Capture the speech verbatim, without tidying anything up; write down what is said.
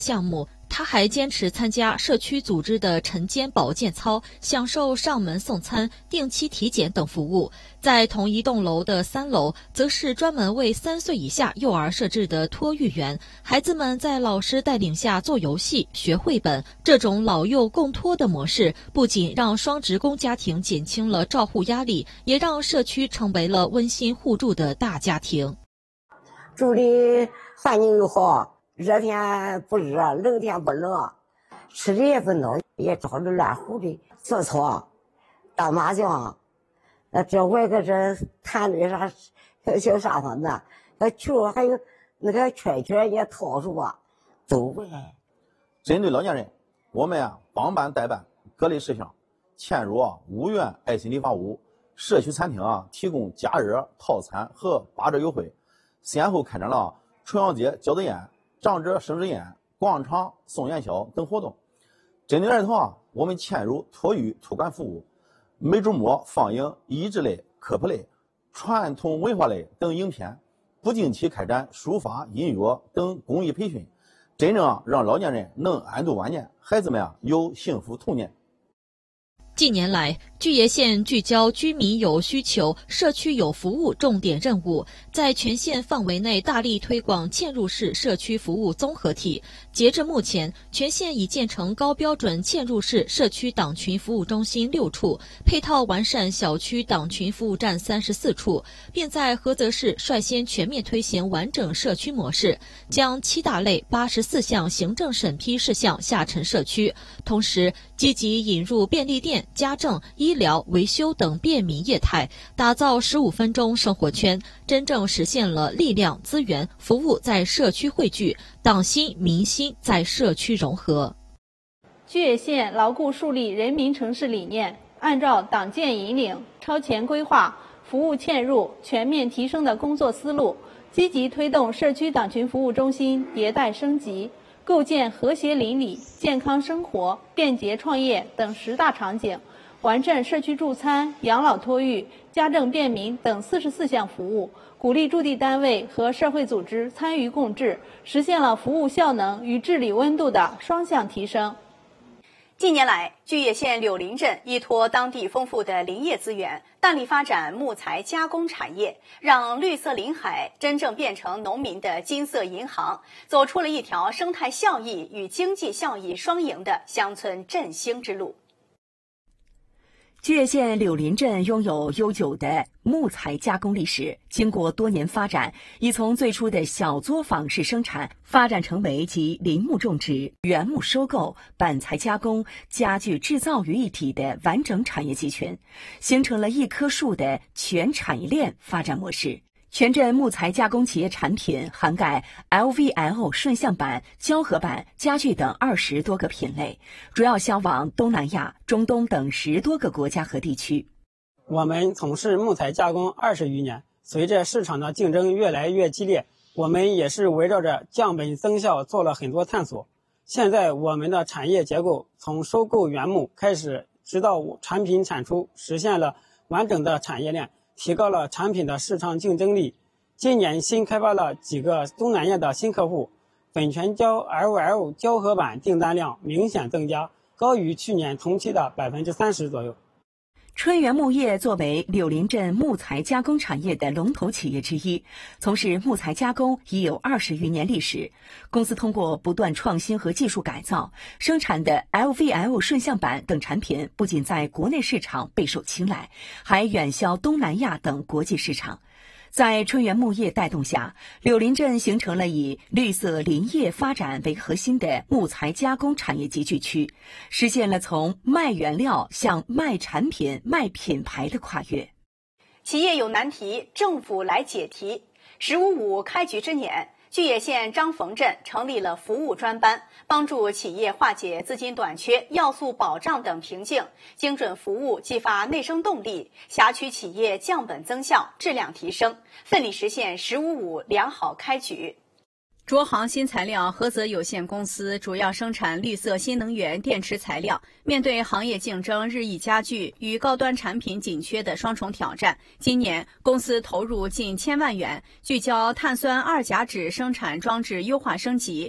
项目，他还坚持参加社区组织的晨间保健操，享受上门送餐、定期体检等服务。在同一栋楼的三楼，则是专门为三岁以下幼儿设置的托育园，孩子们在老师带领下做游戏、学绘本。这种老幼共托的模式，不仅让双职工家庭减轻了照护压力，也让社区成为了温馨互助的大家庭。 住的环境又好，热天不热，冷天不冷，吃的也不孬，也找着乱乎的做操、打麻将，那这外个这摊的啥小沙发子，那球还有那个圈圈也套住啊，都爱。 针对老年人，我们啊帮办代办各类事项，嵌入啊五元爱心理发屋，社区餐厅啊提供加热套餐和八折优惠。先后开展了重阳节饺子宴、长者生日宴、广场送元宵等活动。针对儿童啊，我们嵌入托育托管服务，每周末放映益智类、科普类、传统文化类等影片，不定期开展书法、音乐等公益培训，真正啊让老年人能安度晚年，孩子们啊有幸福童年。 近年来，巨野县聚焦居民有需求、社区有服务重点任务，在全县范围内大力推广嵌入式社区服务综合体。截至目前，全县已建成高标准嵌入式社区党群服务中心六处，配套完善小区党群服务站三十四处，并在菏泽市率先全面推行完整社区模式，将七大类八十四项行政审批事项下沉社区，同时积极引入便利店、家政、医疗、维修等便民业态，打造十五分钟生活圈，真正实现了力量、资源、服务在社区汇聚，党心民心在社区融合。 巨野县牢固树立人民城市理念，按照党建引领、超前规划、服务嵌入、全面提升的工作思路，积极推动社区党群服务中心迭代升级，构建和谐邻里、健康生活、便捷创业等十大场景，完善社区助餐、养老托育、家政便民等四十四项服务，鼓励驻地单位和社会组织参与共治，实现了服务效能与治理温度的双向提升。 近年来，巨野县柳林镇依托当地丰富的林业资源，大力发展木材加工产业，让绿色林海真正变成农民的金色银行，走出了一条生态效益与经济效益双赢的乡村振兴之路。 巨野县柳林镇拥有悠久的木材加工历史，经过多年发展，已从最初的小作坊式生产发展成为集林木种植、原木收购、板材加工、家具制造于一体的完整产业集群，形成了一棵树的全产业链发展模式。全镇木材加工企业产品涵盖 L V L 顺向板、胶合板、家具等二十多个品类，主要销往东南亚、中东等十多个国家和地区。 我们从事木材加工二十余年，随着市场的竞争越来越激烈，我们也是围绕着降本增效做了很多探索。现在我们的产业结构从收购原木开始，直到产品产出，实现了完整的产业链，提高了产品的市场竞争力。今年新开发了几个东南亚的新客户，粉泉胶 L L 胶合板订单量明显增加，高于去年同期的 百分之三十 左右。 春源木业作为柳林镇木材加工产业的龙头企业之一，从事木材加工已有二十余年历史。公司通过不断创新和技术改造，生产的 L V L 顺向板等产品不仅在国内市场备受青睐，还远销东南亚等国际市场。在春源木业带动下，柳林镇形成了以绿色林业发展为核心的木材加工产业集聚区，实现了从卖原料向卖产品、卖品牌的跨越。 企业有难题，政府来解题。十五五开局之年，巨野县张冯镇成立了服务专班，帮助企业化解资金短缺、要素保障等瓶颈，精准服务激发内生动力，辖区企业降本增效、质量提升，奋力实现十五五良好开局。卓航新材料菏泽有限公司主要生产绿色新能源电池材料，面对行业竞争日益加剧与高端产品紧缺的双重挑战，今年公司投入近千万元，聚焦碳酸二甲酯生产装置优化升级、